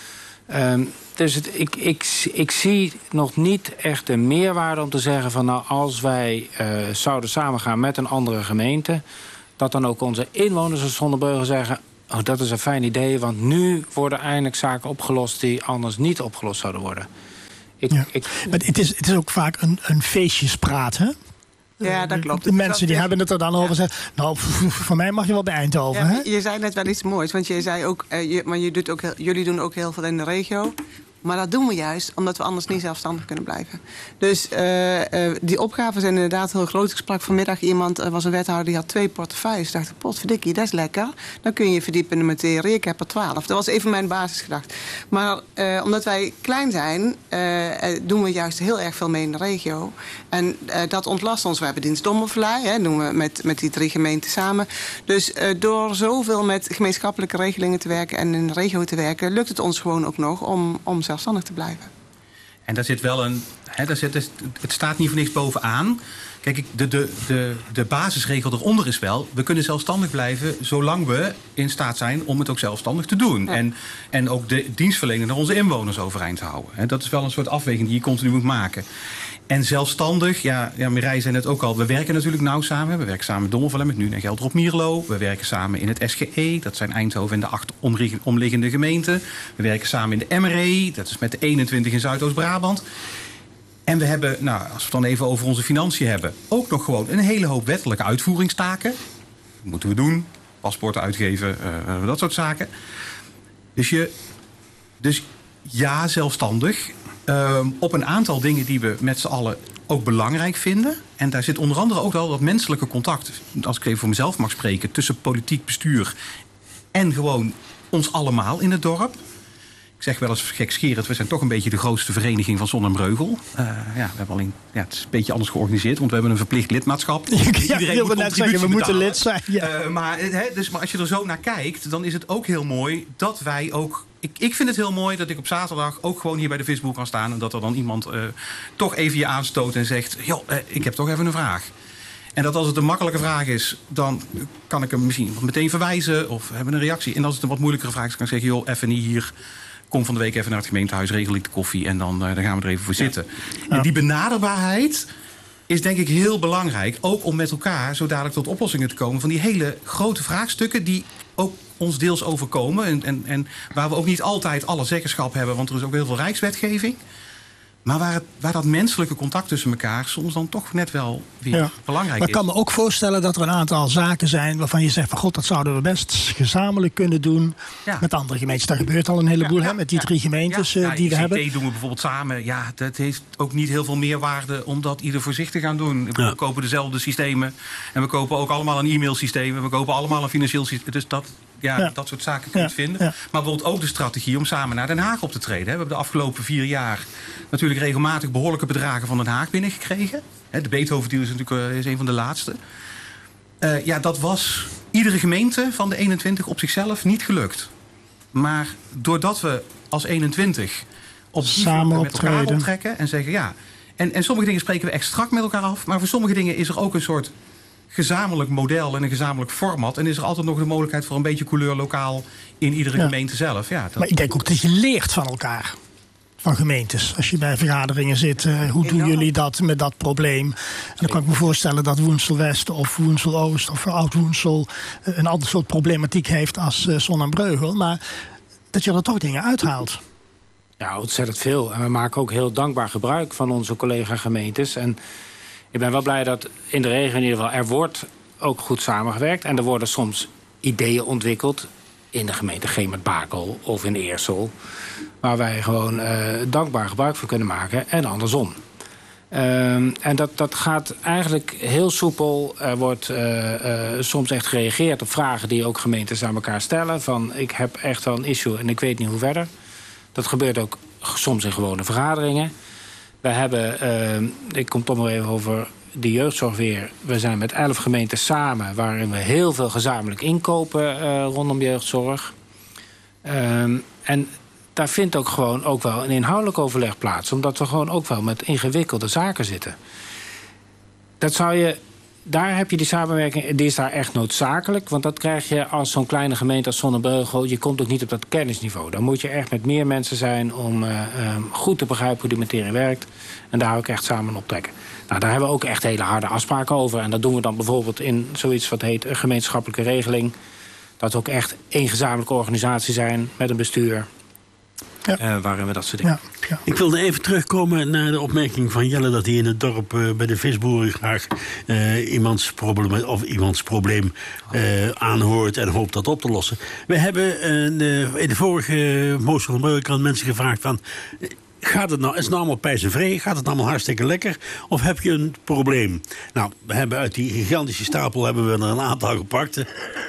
Um, Dus het, ik, ik, ik zie nog niet echt de meerwaarde om te zeggen van nou, als wij uh, zouden samengaan met een andere gemeente, dat dan ook onze inwoners van Zonnebreugel zeggen, oh, dat is een fijn idee, want nu worden eindelijk zaken opgelost die anders niet opgelost zouden worden. Ik, ja. ik, maar het is, het is ook vaak een, een feestjespraat, hè? Ja, dat klopt. De mensen die dat, hebben het er dan over. Zeggen, nou, voor mij mag je wel bij Eindhoven. Ja, hè? je zei net wel iets moois, want je zei ook, uh, je, maar je doet ook heel, jullie doen ook heel veel in de regio. Maar dat doen we juist omdat we anders niet zelfstandig kunnen blijven. Dus uh, uh, die opgaven zijn inderdaad heel groot. Ik sprak vanmiddag iemand, er was een wethouder, die had twee portefeuilles. Ik dacht, potverdikkie, dat is lekker. Dan kun je je verdiepen in de materie. Ik heb er twaalf. Dat was even mijn basisgedachte. Maar uh, omdat wij klein zijn, uh, doen we juist heel erg veel mee in de regio. En uh, dat ontlast ons. We hebben dienst Dommervlei, hè, doen we met, met die drie gemeenten samen. Dus uh, door zoveel met gemeenschappelijke regelingen te werken en in de regio te werken, lukt het ons gewoon ook nog om, om zelfstandig te blijven. En daar zit wel een. Hè, daar zit, het staat niet voor niks bovenaan. Kijk, de, de, de, de basisregel eronder is wel, we kunnen zelfstandig blijven zolang we in staat zijn om het ook zelfstandig te doen. Ja. En, en ook de dienstverlening naar onze inwoners overeind te houden. Hè, dat is wel een soort afweging die je continu moet maken. En zelfstandig, ja, ja Mireille zei net ook al, we werken natuurlijk nauw samen. We werken samen met Dommervlei, met Nu en Gelder op Mierlo. We werken samen in het S G E, dat zijn Eindhoven en de acht omliggende gemeenten. We werken samen in de M R E, dat is met de eenentwintig in Zuidoost-Brabant. En we hebben, nou, als we het dan even over onze financiën hebben, ook nog gewoon een hele hoop wettelijke uitvoeringstaken. Dat moeten we doen, paspoorten uitgeven, uh, dat soort zaken. Dus, je, dus ja, zelfstandig. Um, op een aantal dingen die we met z'n allen ook belangrijk vinden. En daar zit onder andere ook wel dat menselijke contact, als ik even voor mezelf mag spreken, tussen politiek bestuur en gewoon ons allemaal in het dorp. Ik zeg wel eens gekscherend, we zijn toch een beetje de grootste vereniging van Zon en Breugel. Uh, ja, we hebben alleen, ja, het is een beetje anders georganiseerd, want we hebben een verplicht lidmaatschap. Ja, iedereen moet net zeggen, we moeten lid zijn. Ja. Uh, maar, he, dus, maar als je er zo naar kijkt, dan is het ook heel mooi dat wij ook. Ik, ik vind het heel mooi dat ik op zaterdag ook gewoon hier bij de visboer kan staan en dat er dan iemand uh, toch even je aanstoot en zegt, joh, uh, ik heb toch even een vraag. En dat als het een makkelijke vraag is, dan kan ik hem misschien meteen verwijzen of hebben een reactie. En als het een wat moeilijkere vraag is, kan ik zeggen, joh, even niet hier. Kom van de week even naar het gemeentehuis, regel ik de koffie en dan, uh, dan gaan we er even voor zitten. Ja. En die benaderbaarheid is denk ik heel belangrijk. Ook om met elkaar zo dadelijk tot oplossingen te komen van die hele grote vraagstukken die ook ons deels overkomen. En, en, en waar we ook niet altijd alle zeggenschap hebben, want er is ook heel veel rijkswetgeving. Maar waar, het, waar dat menselijke contact tussen elkaar soms dan toch net wel weer ja. belangrijk maar is. Ik kan me ook voorstellen dat er een aantal zaken zijn waarvan je zegt van god, dat zouden we best gezamenlijk kunnen doen ja. met andere gemeentes. Dat gebeurt al een heleboel, ja, ja, hè, met die ja. drie gemeentes ja. Ja, die we hebben. I C T doen we bijvoorbeeld samen. Ja, dat heeft ook niet heel veel meerwaarde om dat ieder voor zich te gaan doen. We ja. kopen dezelfde systemen en we kopen ook allemaal een e-mailsysteem en we kopen allemaal een financieel systeem. Dus dat, ja, ja. dat soort zaken kun je ja. vinden. Ja. Maar bijvoorbeeld ook de strategie om samen naar Den Haag op te treden. We hebben de afgelopen vier jaar natuurlijk regelmatig behoorlijke bedragen van Den Haag binnengekregen. De Beethoven-deal is natuurlijk is een van de laatste. Uh, ja, dat was iedere gemeente van de eenentwintig op zichzelf niet gelukt. Maar doordat we als eenentwintig op die samen met elkaar optrekken en zeggen ja. En, en sommige dingen spreken we echt strak met elkaar af. Maar voor sommige dingen is er ook een soort gezamenlijk model en een gezamenlijk format. En is er altijd nog de mogelijkheid voor een beetje couleur lokaal in iedere ja. gemeente zelf. Ja, dat... Maar ik denk ook dat je leert van elkaar. van gemeentes. Als je bij vergaderingen zit, uh, hoe doen jullie dat met dat probleem? En dan kan ik me voorstellen dat Woensel West of Woensel Oost of Oud Woensel uh, een ander soort problematiek heeft als uh, Zon en Breugel. Maar dat je er toch dingen uithaalt. Ja, ontzettend veel. En we maken ook heel dankbaar gebruik van onze collega-gemeentes. En ik ben wel blij dat in de regio in ieder geval er wordt ook goed samengewerkt. En er worden soms ideeën ontwikkeld in de gemeente Gemert-Bakel of in Eersel, waar wij gewoon uh, dankbaar gebruik van kunnen maken en andersom. Uh, en dat, dat gaat eigenlijk heel soepel. Er wordt uh, uh, soms echt gereageerd op vragen die ook gemeentes aan elkaar stellen. Van ik heb echt wel een issue en ik weet niet hoe verder. Dat gebeurt ook soms in gewone vergaderingen. We hebben, uh, ik kom toch nog even over de jeugdzorg weer. We zijn met elf gemeenten samen, waarin we heel veel gezamenlijk inkopen uh, rondom jeugdzorg. Um, en daar vindt ook gewoon ook wel een inhoudelijk overleg plaats, omdat we gewoon ook wel met ingewikkelde zaken zitten. Dat zou je, daar heb je die samenwerking, die is daar echt noodzakelijk, want dat krijg je als zo'n kleine gemeente als Zon en Breugel. Je komt ook niet op dat kennisniveau. Dan moet je echt met meer mensen zijn om uh, um, goed te begrijpen hoe die materie werkt en daar ook echt samen op trekken. Nou, daar hebben we ook echt hele harde afspraken over. En dat doen we dan bijvoorbeeld in zoiets wat heet een gemeenschappelijke regeling. Dat we ook echt één gezamenlijke organisatie zijn met een bestuur. Ja. Uh, waarin we dat soort dingen. Ja, ja. Ik wilde even terugkomen naar de opmerking van Jelle dat hij in het dorp uh, bij de visboeren graag uh, iemands probleem, of iemands probleem uh, aanhoort en hoopt dat op te lossen. We hebben uh, de, in de vorige Moos van Breugel aan mensen gevraagd van, gaat het nou, is het nou allemaal pijs en vree? Gaat het allemaal hartstikke lekker? Of heb je een probleem? Nou, we hebben uit die gigantische stapel hebben we er een aantal gepakt.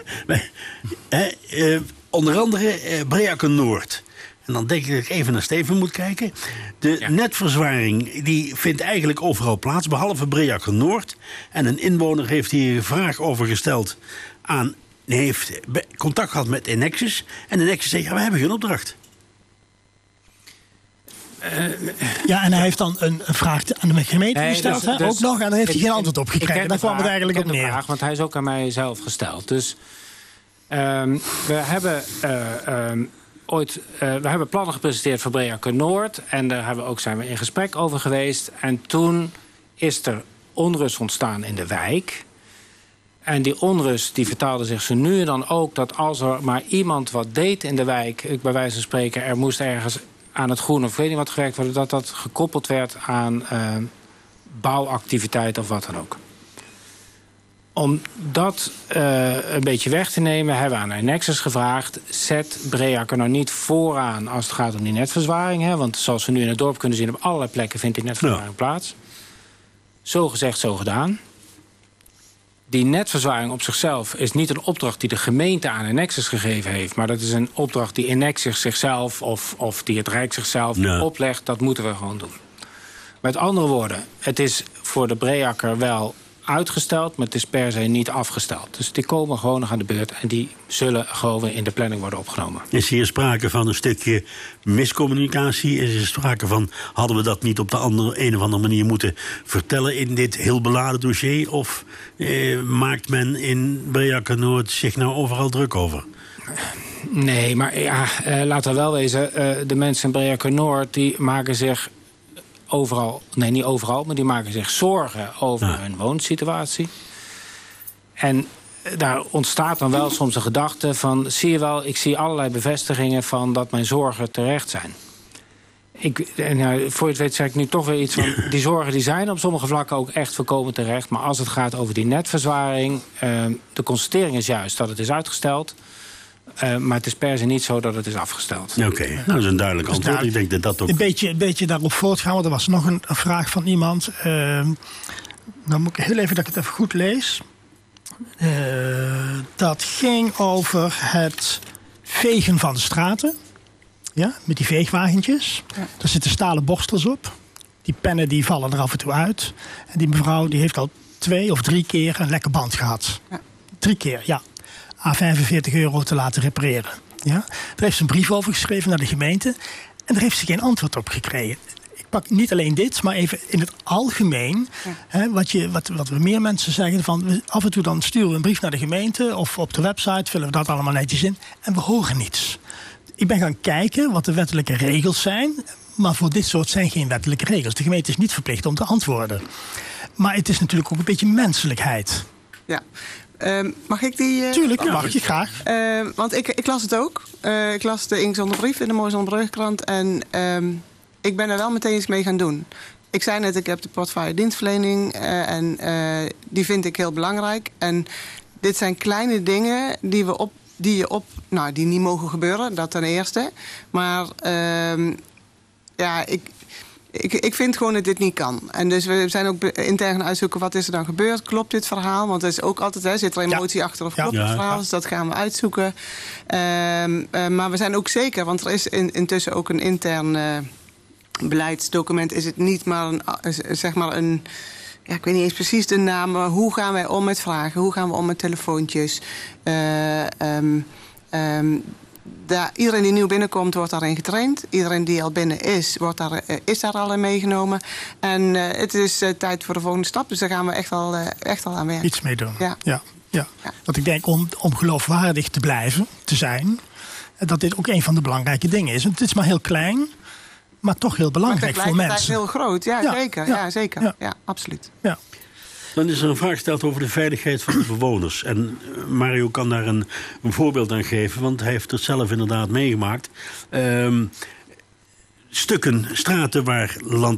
eh, eh, onder andere eh, Breaken Noord. En dan denk ik dat ik even naar Steven moet kijken. De ja. netverzwaring die vindt eigenlijk overal plaats, behalve Breaken Noord. En een inwoner heeft hier een vraag over gesteld aan, heeft contact gehad met Enexis. En Enexis zegt, ja, we hebben geen opdracht. Ja, en hij heeft dan een vraag aan de gemeente nee, gesteld, dus, dus, ook nog, en daar heeft hij geen antwoord op gekregen. Daar kwam het eigenlijk op neer. Vraag, want hij is ook aan mij zelf gesteld. Dus um, we hebben uh, um, ooit, uh, we hebben plannen gepresenteerd voor Breaken Noord, en daar hebben we ook, zijn we in gesprek over geweest. En toen is er onrust ontstaan in de wijk. En die onrust die vertaalde zich zo nu en dan ook dat als er maar iemand wat deed in de wijk, ik bij wijze van spreken, er moest ergens aan het groen of weet niet wat gewerkt worden, dat dat gekoppeld werd aan uh, bouwactiviteit of wat dan ook. Om dat uh, een beetje weg te nemen, hebben we aan Enexis gevraagd, zet Breaken nou niet vooraan als het gaat om die netverzwaring. Hè? Want zoals we nu in het dorp kunnen zien, op allerlei plekken vindt die netverzwaring ja. plaats. Zo gezegd, zo gedaan. Die netverzwaring op zichzelf is niet een opdracht die de gemeente aan Enexis gegeven heeft, maar dat is een opdracht die Enexis zichzelf of, of die het Rijk zichzelf ja. oplegt. Dat moeten we gewoon doen. Met andere woorden, het is voor de Breaker wel uitgesteld, maar het is per se niet afgesteld. Dus die komen gewoon nog aan de beurt en die zullen gewoon in de planning worden opgenomen. Is hier sprake van een stukje miscommunicatie? Is er sprake van, hadden we dat niet op de andere, een of andere manier moeten vertellen in dit heel beladen dossier? Of eh, maakt men in Breaken Noord zich nou overal druk over? Nee, maar ja, uh, laten we wel wezen, uh, de mensen in Breaken Noord die maken zich overal, nee niet overal, maar die maken zich zorgen over ja. hun woonsituatie. En daar ontstaat dan wel soms een gedachte van, zie je wel, ik zie allerlei bevestigingen van dat mijn zorgen terecht zijn. Ik, en nou, voor je het weet zeg ik nu toch weer iets van, die zorgen die zijn op sommige vlakken ook echt volkomen terecht. Maar als het gaat over die netverzwaring, uh, de constatering is juist dat het is uitgesteld. Uh, maar het is per se niet zo dat het is afgesteld. Oké, okay, nou, dat is een duidelijk antwoord. Dus daar, ik denk dat dat ook Een beetje, een beetje daarop voortgaan, want er was nog een, een vraag van iemand. Uh, dan moet ik heel even dat ik het even goed lees. Uh, dat ging over het vegen van de straten. Ja, met die veegwagentjes. Ja. Daar zitten stalen borstels op. Die pennen die vallen er af en toe uit. En die mevrouw die heeft al twee of drie keer een lekke band gehad. Ja. Drie keer, ja. aan vijfenveertig euro te laten repareren. Ja? Daar heeft ze een brief over geschreven naar de gemeente. En daar heeft ze geen antwoord op gekregen. Ik pak niet alleen dit, maar even in het algemeen. Ja. Hè, wat, je, wat, wat we meer mensen zeggen. Van, af en toe dan sturen we een brief naar de gemeente. Of op de website vullen we dat allemaal netjes in. En we horen niets. Ik ben gaan kijken wat de wettelijke regels zijn. maar voor dit soort zijn geen wettelijke regels. De gemeente is niet verplicht om te antwoorden. Maar het is natuurlijk ook een beetje menselijkheid. Ja. Uh, mag ik die... Uh... Tuurlijk, ja, mag je graag. Uh, want ik, ik las het ook. Uh, ik las de Ink zonder brief in de Mooie Zonnebrugkrant. En uh, ik ben er wel meteen iets mee gaan doen. Ik zei net, ik heb de portefeuille dienstverlening. Uh, en uh, die vind ik heel belangrijk. En dit zijn kleine dingen die we op... Die, je op, nou, die niet mogen gebeuren, dat ten eerste. Maar uh, ja, ik, ik, ik vind gewoon dat dit niet kan. En dus we zijn ook intern gaan uitzoeken, wat is er dan gebeurd? Klopt dit verhaal? Want er is ook altijd, hè, zit er emotie ja. achter of klopt ja. het verhaal? Dus dat gaan we uitzoeken. Uh, uh, maar we zijn ook zeker, want er is in, intussen ook een intern uh, beleidsdocument. Is het niet maar een, uh, zeg maar een... Ja, ik weet niet eens precies de naam. Maar hoe gaan wij om met vragen? Hoe gaan we om met telefoontjes? Uh, um, um, daar, iedereen die nieuw binnenkomt, wordt daarin getraind. Iedereen die al binnen is, wordt daar, uh, is daar al in meegenomen. En uh, het is uh, tijd voor de volgende stap. Dus daar gaan we echt al, uh, echt al aan werken. Iets mee doen. Ja. Ja, ja. Ja. Want ik denk, om, om geloofwaardig te blijven, te zijn... dat dit ook een van de belangrijke dingen is. Het is maar heel klein... maar toch heel belangrijk voor mensen. Het is heel groot, ja, ja zeker. Ja, ja zeker. Ja. Ja, absoluut. Ja. Dan is er een vraag gesteld over de veiligheid van de bewoners. En Mario kan daar een, een voorbeeld aan geven, want hij heeft het zelf inderdaad meegemaakt. Um, stukken, straten waar land